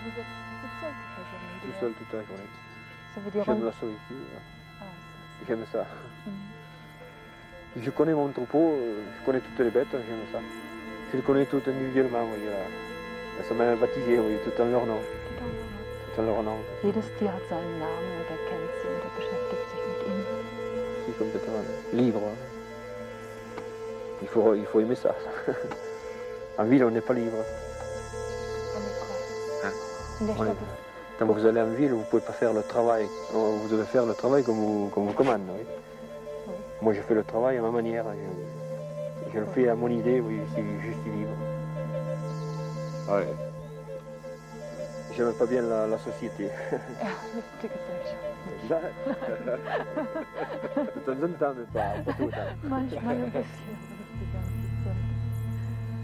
vous êtes toute seule toute la journée? Tout seul toute la journée. Ça veut dire... J'aime la solitude. Ah, J'aime ça. Mhm. Je connais mon troupeau, je connais toutes les bêtes, j'aime ça. Je les connais toutes individuellement, oui. Ça m'a baptisé, oui, tout en leur nom. Tout en leur nom. Jedes Tier hat seinen Namen und er kennt sie und er beschäftigt sich mit ihnen. Si, complètement. Libre. Il faut aimer ça. En ville, on n'est pas libre. On est quoi? Hein? In der Stadt. Quand vous allez en ville, vous ne pouvez pas faire le travail. Vous devez faire le travail comme vous commande. Oui. Oui. Moi, je fais le travail à ma manière. Je le fais à mon idée, oui, je suis libre. Ouais. J'aime pas bien la société. Ja, mit der Gesellschaft. De temps en temps, mais pas tout le temps. Manchmal ein bisschen.